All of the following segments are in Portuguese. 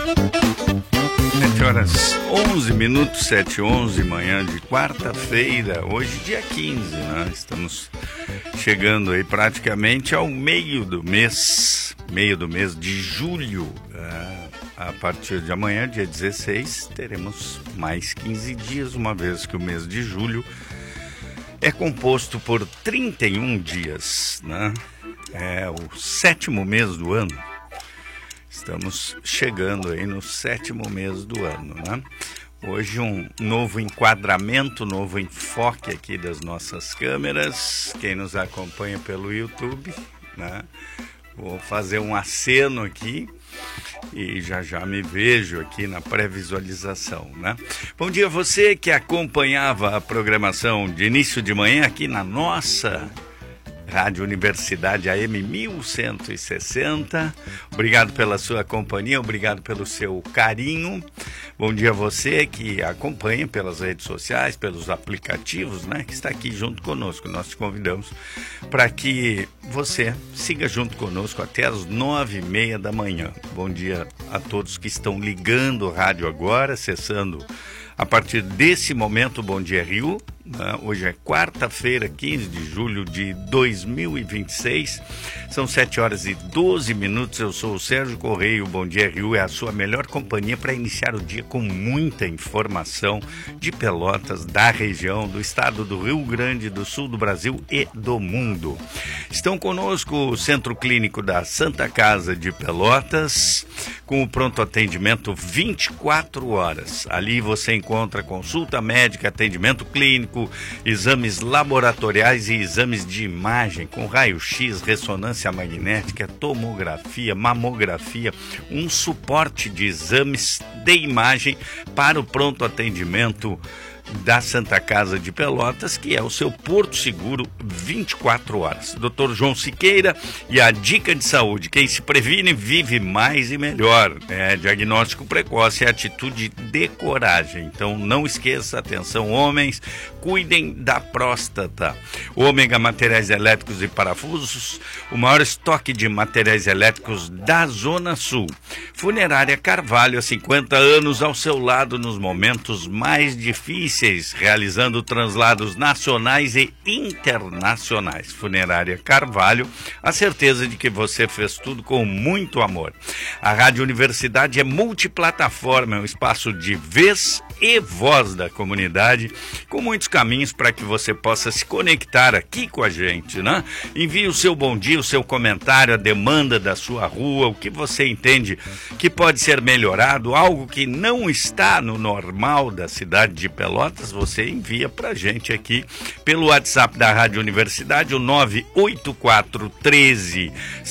7h11, 7h11, manhã de quarta-feira, hoje dia 15, né? Estamos chegando aí praticamente ao meio do mês de julho. A partir de amanhã, dia 16, teremos mais 15 dias, uma vez que o mês de julho é composto por 31 dias, né? É o 7º mês do ano. Estamos chegando aí no 7º mês do ano, né? Hoje um novo enquadramento, novo enfoque aqui das nossas câmeras. Quem nos acompanha pelo YouTube, né? Vou fazer um aceno aqui e já me vejo aqui na pré-visualização, né? Bom dia a você que acompanhava a programação de início de manhã aqui na nossa Rádio Universidade AM 1160. Obrigado pela sua companhia, obrigado pelo seu carinho. Bom dia a você que acompanha pelas redes sociais, pelos aplicativos, né, que está aqui junto conosco. Nós te convidamos para que você siga junto conosco até as 9h30 da manhã. Bom dia a todos que estão ligando o rádio agora, acessando a partir desse momento, Bom Dia Rio. Hoje é quarta-feira, 15 de julho de 2026. São 7h12. Eu sou o Sérgio Correia. O Bom Dia Rio é a sua melhor companhia para iniciar o dia com muita informação de Pelotas, da região, do estado do Rio Grande do Sul, do Brasil e do mundo. Estão conosco o Centro Clínico da Santa Casa de Pelotas, com o pronto atendimento 24 horas. Ali você encontra consulta médica, atendimento clínico, exames laboratoriais e exames de imagem com raio-x, ressonância magnética, tomografia, mamografia, um suporte de exames de imagem para o pronto atendimento da Santa Casa de Pelotas, que é o seu porto seguro 24 horas. Dr. João Siqueira e a dica de saúde: quem se previne vive mais e melhor. Diagnóstico precoce é atitude de coragem. Então não esqueça, atenção homens, cuidem da próstata. Ômega Materiais Elétricos e Parafusos, o maior estoque de materiais elétricos da Zona Sul. Funerária Carvalho, há 50 anos ao seu lado nos momentos mais difíceis, realizando translados nacionais e internacionais. Funerária Carvalho, a certeza de que você fez tudo com muito amor. A Rádio Universidade é multiplataforma, é um espaço de vez e voz da comunidade, com muitos caminhos para que você possa se conectar aqui com a gente, né? Envie o seu bom dia, o seu comentário, a demanda da sua rua, o que você entende que pode ser melhorado, algo que não está no normal da cidade de Pelotas, você envia para a gente aqui pelo WhatsApp da Rádio Universidade, o 984 13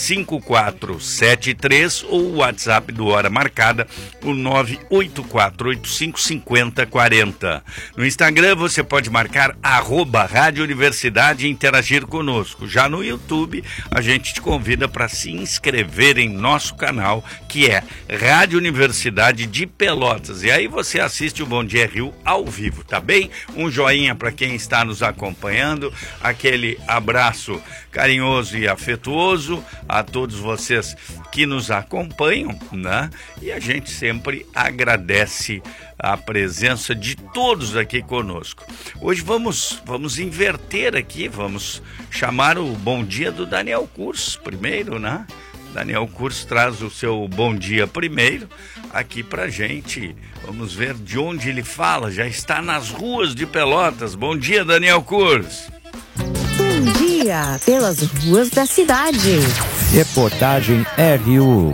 5473, ou o WhatsApp do Hora Marcada, o 984 85 50 40. No Instagram você pode marcar @Rádio Universidade e interagir conosco. Já no YouTube a gente te convida para se inscrever em nosso canal, que é Rádio Universidade de Pelotas. E aí você assiste o Bom Dia Rio ao vivo, tá bem? Um joinha para quem está nos acompanhando, aquele abraço carinhoso e afetuoso a todos vocês que nos acompanham, né? E a gente sempre agradece a presença de todos aqui conosco. Hoje vamos inverter aqui, vamos chamar o bom dia do Daniel Curso primeiro, né? Daniel Curso traz o seu bom dia primeiro aqui pra gente. Vamos ver de onde ele fala. Já está nas ruas de Pelotas. Bom dia, Daniel Curso. Bom dia pelas ruas da cidade. Reportagem RU.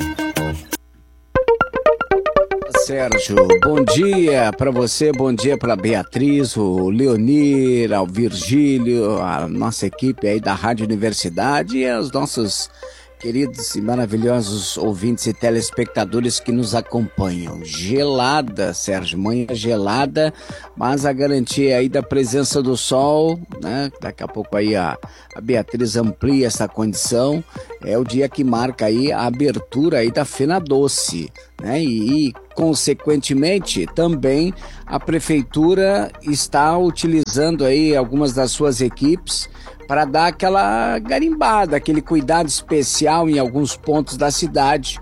Sérgio, bom dia para você, bom dia para Beatriz, o Leonir, ao Virgílio, a nossa equipe aí da Rádio Universidade e aos nossos queridos e maravilhosos ouvintes e telespectadores que nos acompanham. Gelada, Sérgio, manhã gelada, mas a garantia aí da presença do sol, né? Daqui a pouco aí a Beatriz amplia essa condição. É o dia que marca aí a abertura aí da Fena Doce, né? E consequentemente também a prefeitura está utilizando aí algumas das suas equipes para dar aquela garimbada, aquele cuidado especial em alguns pontos da cidade.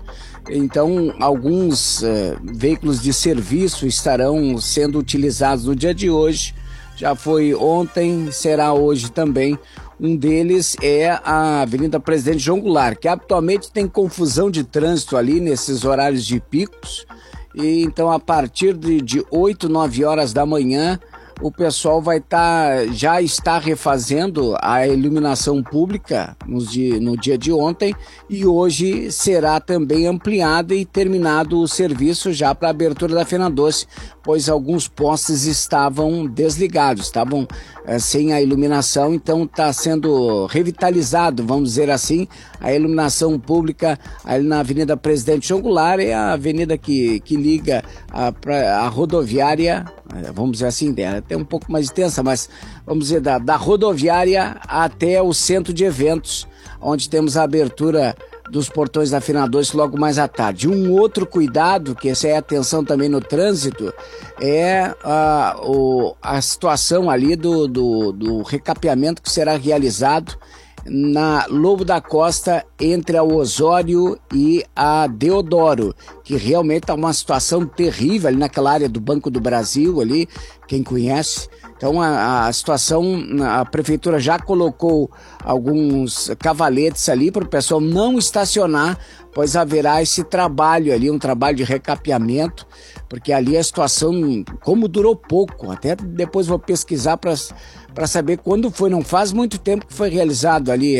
Então, alguns veículos de serviço estarão sendo utilizados no dia de hoje. Já foi ontem, será hoje também. Um deles é a Avenida Presidente João Goulart, que habitualmente tem confusão de trânsito ali nesses horários de picos. E então, a partir de 8, 9 horas da manhã, o pessoal já está refazendo a iluminação pública no dia de ontem, e hoje será também ampliado e terminado o serviço já para a abertura da Fena Doce, pois alguns postes estavam desligados, estavam sem a iluminação, então está sendo revitalizado, vamos dizer assim, a iluminação pública ali na Avenida Presidente João Goulart. É a avenida que liga a rodoviária, vamos dizer assim, até um pouco mais extensa, mas vamos dizer da rodoviária até o centro de eventos, onde temos a abertura dos portões da Fena Doce logo mais à tarde. Um outro cuidado, que essa é a atenção também no trânsito, é a situação ali do recapeamento que será realizado na Lobo da Costa, entre a Osório e a Deodoro, que realmente está uma situação terrível ali naquela área do Banco do Brasil ali, quem conhece. Então a situação, a prefeitura já colocou alguns cavaletes ali para o pessoal não estacionar, pois haverá esse trabalho ali, um trabalho de recapeamento, porque ali a situação, como durou pouco, até depois vou pesquisar para saber quando foi, não faz muito tempo que foi realizado ali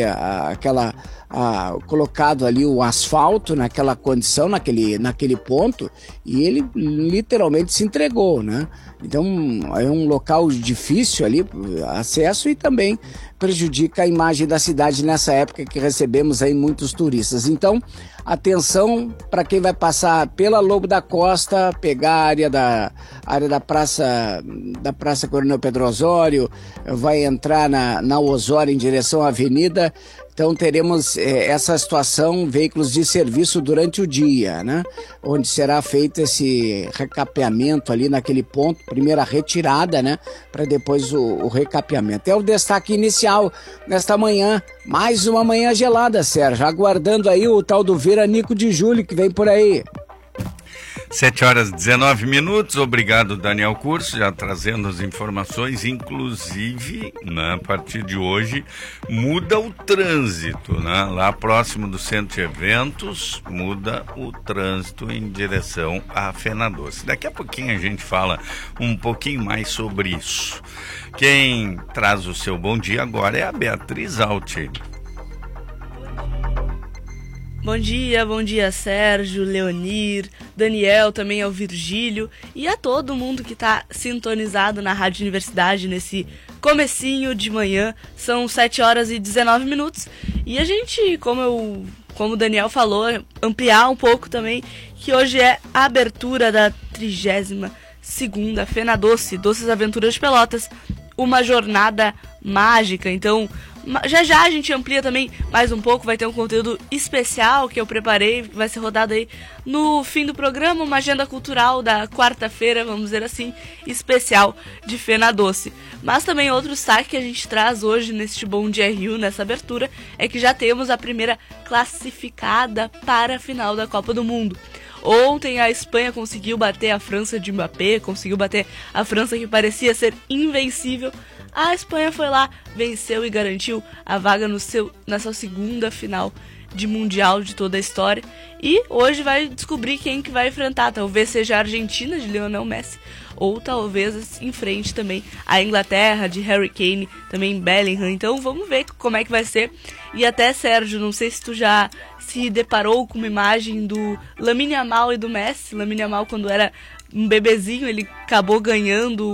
colocado ali o asfalto naquela condição, naquele ponto, e ele literalmente se entregou, né? Então é um local difícil ali, acesso, e também prejudica a imagem da cidade nessa época que recebemos aí muitos turistas. Então, atenção para quem vai passar pela Lobo da Costa, pegar a área da Praça Coronel Pedro Osório, vai entrar na Osório em direção à avenida. Então teremos essa situação, veículos de serviço durante o dia, né? Onde será feito esse recapeamento ali naquele ponto, primeira retirada, né? Para depois o recapeamento. É o destaque inicial nesta manhã, mais uma manhã gelada, Sérgio, aguardando aí o tal do veranico de julho que vem por aí. 7h19, obrigado Daniel Curso, já trazendo as informações, inclusive, né, a partir de hoje muda o trânsito, né, lá próximo do centro de eventos, muda o trânsito em direção à Fena Doce. Daqui a pouquinho a gente fala um pouquinho mais sobre isso. Quem traz o seu bom dia agora é a Beatriz Alti. Bom dia Sérgio, Leonir, Daniel, também ao Virgílio e a todo mundo que está sintonizado na Rádio Universidade nesse comecinho de manhã. São 7h19 e a gente, como o Daniel falou, ampliar um pouco também, que hoje é a abertura da 32ª Fena Doce, Doces Aventuras de Pelotas, uma jornada mágica. Então, já a gente amplia também mais um pouco, vai ter um conteúdo especial que eu preparei, vai ser rodado aí no fim do programa, uma agenda cultural da quarta-feira, vamos dizer assim, especial de Fena Doce. Mas também outro destaque que a gente traz hoje neste Bom Dia Rio, nessa abertura, é que já temos a primeira classificada para a final da Copa do Mundo. Ontem a Espanha conseguiu bater a França de Mbappé, conseguiu bater a França que parecia ser invencível. A Espanha foi lá, venceu e garantiu a vaga na sua segunda final de Mundial de toda a história. E hoje vai descobrir quem que vai enfrentar. Talvez seja a Argentina, de Lionel Messi, ou talvez enfrente também a Inglaterra, de Harry Kane, também Bellingham. Então vamos ver como é que vai ser. E até, Sérgio, não sei se tu já se deparou com uma imagem do Lamine Yamal e do Messi. Lamine Yamal, quando era um bebezinho, ele acabou ganhando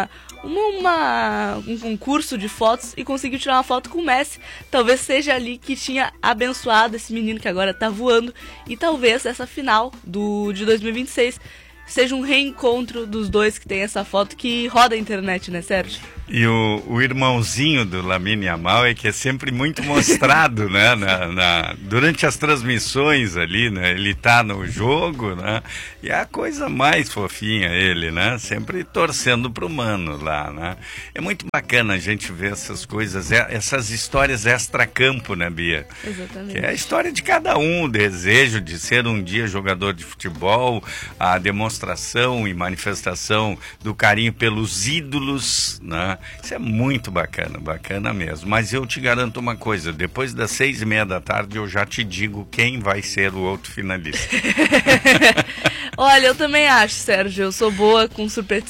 um concurso de fotos e conseguiu tirar uma foto com o Messi. Talvez seja ali que tinha abençoado esse menino que agora tá voando, e talvez essa final de 2026 seja um reencontro dos dois, que tem essa foto que roda a internet, né, Sérgio? E o irmãozinho do Lamine Yamal é que é sempre muito mostrado, né, durante as transmissões ali, né, ele tá no jogo, né, e é a coisa mais fofinha ele, né, sempre torcendo pro mano lá, né. É muito bacana a gente ver essas coisas, essas histórias extra-campo, né, Bia? Exatamente. Que é a história de cada um, o desejo de ser um dia jogador de futebol, a demonstração e manifestação do carinho pelos ídolos, né? Isso é muito bacana mesmo. Mas eu te garanto uma coisa, depois das 6:30 da tarde eu já te digo quem vai ser o outro finalista. Olha, eu também acho, Sérgio, eu sou boa com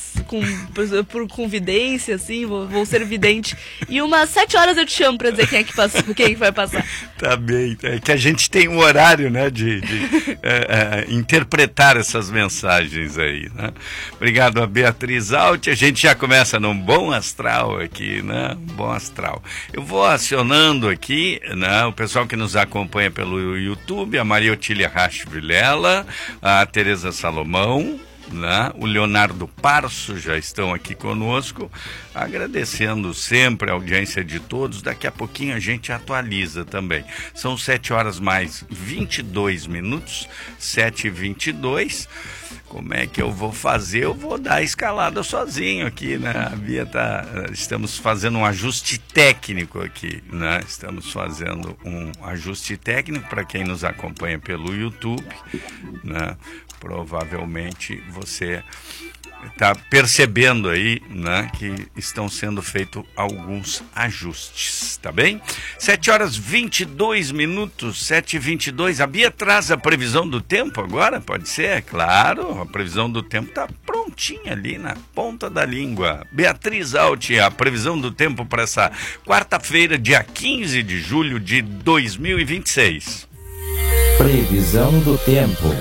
vidência, assim, vou ser vidente. E umas 7 horas eu te chamo pra dizer quem vai passar. Tá bem, é que a gente tem um horário, né, de interpretar essas mensagens aí, né? Obrigado a Beatriz Alt, a gente já começa num bom astral aqui, né? Um bom astral. Eu vou acionando aqui, né, o pessoal que nos acompanha pelo YouTube, a Maria Otília Rasch Vilela, a Tereza Salomão, né? O Leonardo Parso já estão aqui conosco, agradecendo sempre a audiência de todos. Daqui a pouquinho a gente atualiza também. São 7 horas mais 22 minutos, 7h22. Como é que eu vou fazer? Eu vou dar a escalada sozinho aqui, né? A Bia estamos fazendo um ajuste técnico aqui, né? Estamos fazendo um ajuste técnico para quem nos acompanha pelo YouTube, né? Provavelmente você está percebendo aí, né, que estão sendo feitos alguns ajustes, tá bem? 7h22, 7h22. A Bia traz a previsão do tempo agora, pode ser? Claro, a previsão do tempo está prontinha ali na ponta da língua. Beatriz Alt, a previsão do tempo para essa quarta-feira, dia 15 de julho de 2026. Previsão do tempo.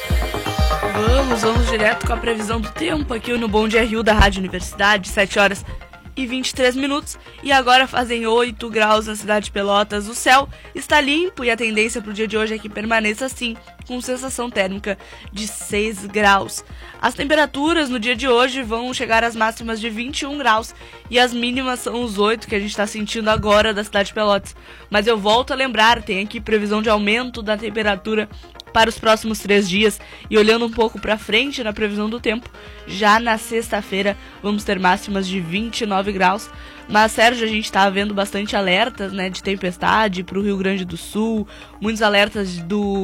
Vamos direto com a previsão do tempo aqui no Bom Dia Rio da Rádio Universidade, 7h23. E agora fazem 8 graus na cidade de Pelotas. O céu está limpo e a tendência para o dia de hoje é que permaneça assim, com sensação térmica de 6 graus. As temperaturas no dia de hoje vão chegar às máximas de 21 graus e as mínimas são os 8 que a gente está sentindo agora da cidade de Pelotas. Mas eu volto a lembrar, tem aqui previsão de aumento da temperatura para os próximos 3 dias, e olhando um pouco para frente na previsão do tempo, já na sexta-feira vamos ter máximas de 29 graus. Mas, Sérgio, a gente está vendo bastante alertas, né, de tempestade para o Rio Grande do Sul, muitos alertas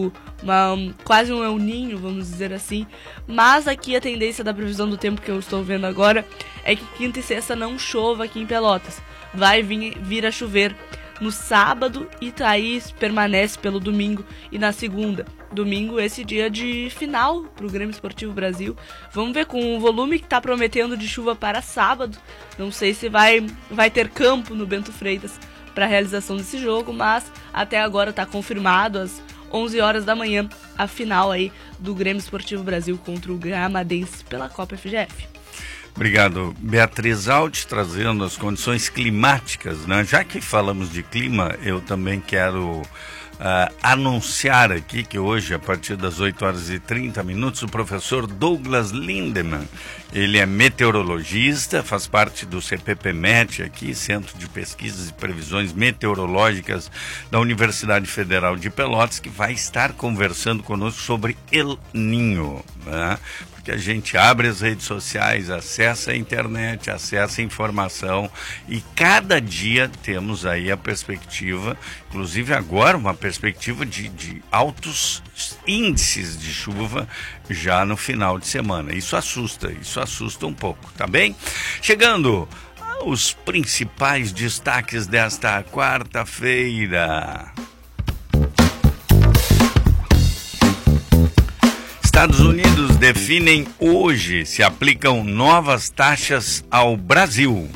quase um El Niño, vamos dizer assim. Mas aqui a tendência da previsão do tempo que eu estou vendo agora é que quinta e sexta não chova aqui em Pelotas. Vai vir a chover no sábado e aí permanece pelo domingo e na segunda. Domingo, esse dia de final para o Grêmio Esportivo Brasil. Vamos ver com o volume que está prometendo de chuva para sábado. Não sei se vai ter campo no Bento Freitas para a realização desse jogo, mas até agora está confirmado às 11 horas da manhã a final aí do Grêmio Esportivo Brasil contra o Gramadense pela Copa FGF. Obrigado, Beatriz Alt, trazendo as condições climáticas, né? Já que falamos de clima, eu também quero anunciar aqui que hoje, a partir das 8h30, o professor Douglas Lindemann, ele é meteorologista, faz parte do CPPMet aqui, Centro de Pesquisas e Previsões Meteorológicas da Universidade Federal de Pelotas, que vai estar conversando conosco sobre El Niño, né? Porque a gente abre as redes sociais, acessa a internet, acessa a informação e cada dia temos aí a perspectiva, inclusive agora uma perspectiva de altos índices de chuva já no final de semana. Isso assusta um pouco, tá bem? Chegando aos principais destaques desta quarta-feira. Estados Unidos definem hoje se aplicam novas taxas ao Brasil.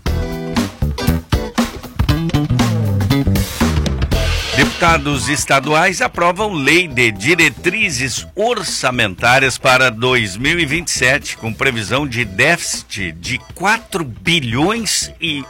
Deputados estaduais aprovam lei de diretrizes orçamentárias para 2027, com previsão de déficit de 4 bilhões e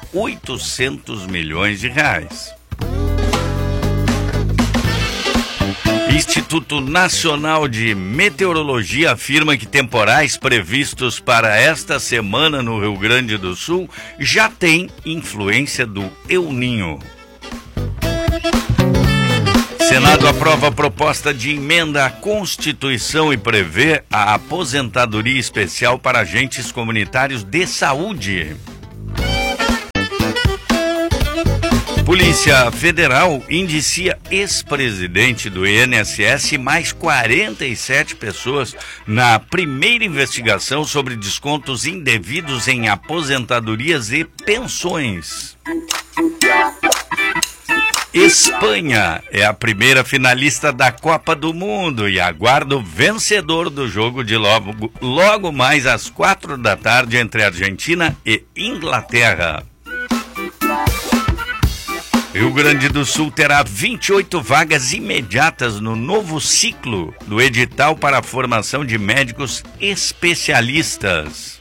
800 milhões de reais. Instituto Nacional de Meteorologia afirma que temporais previstos para esta semana no Rio Grande do Sul já têm influência do El Niño. Senado aprova a proposta de emenda à Constituição e prevê a aposentadoria especial para agentes comunitários de saúde. Polícia Federal indicia ex-presidente do INSS e mais 47 pessoas na primeira investigação sobre descontos indevidos em aposentadorias e pensões. Espanha é a primeira finalista da Copa do Mundo e aguarda o vencedor do jogo de logo mais às 4 da tarde entre Argentina e Inglaterra. Rio Grande do Sul terá 28 vagas imediatas no novo ciclo do edital para a formação de médicos especialistas.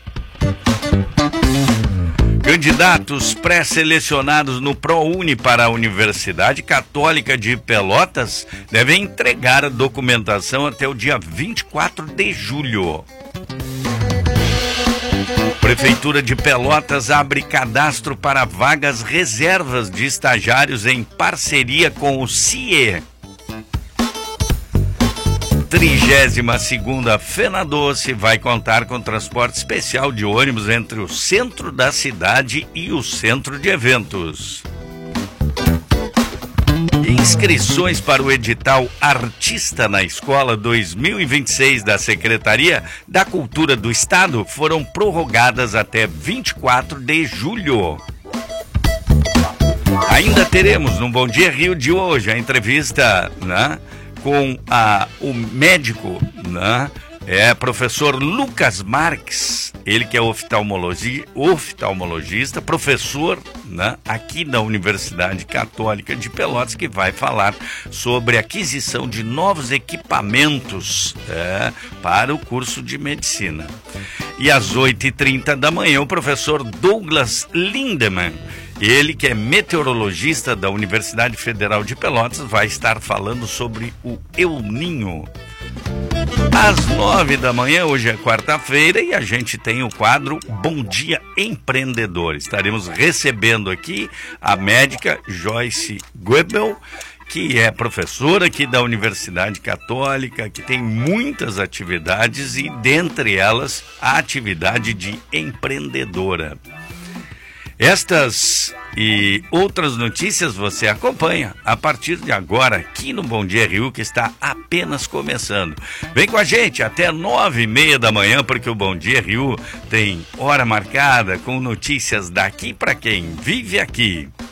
Candidatos pré-selecionados no ProUni para a Universidade Católica de Pelotas devem entregar a documentação até o dia 24 de julho. Prefeitura de Pelotas abre cadastro para vagas reservas de estagiários em parceria com o CIE. 32ª FenaDoce vai contar com transporte especial de ônibus entre o centro da cidade e o centro de eventos. Inscrições para o edital Artista na Escola 2026 da Secretaria da Cultura do Estado foram prorrogadas até 24 de julho. Ainda teremos no Bom Dia Rio de hoje a entrevista, né, com o médico, né, professor Lucas Marques, ele que é oftalmologista, professor, né, aqui da Universidade Católica de Pelotas, que vai falar sobre aquisição de novos equipamentos para o curso de medicina. E às 8h30 da manhã, o professor Douglas Lindemann, ele que é meteorologista da Universidade Federal de Pelotas, vai estar falando sobre o El Niño. Às 9 da manhã, hoje é quarta-feira, e a gente tem o quadro Bom Dia Empreendedor. Estaremos recebendo aqui a médica Joyce Goebel, que é professora aqui da Universidade Católica, que tem muitas atividades e, dentre elas, a atividade de empreendedora. Estas e outras notícias você acompanha a partir de agora aqui no Bom Dia Rio, que está apenas começando. Vem com a gente até 9h30 da manhã, porque o Bom Dia Rio tem hora marcada com notícias daqui para quem vive aqui.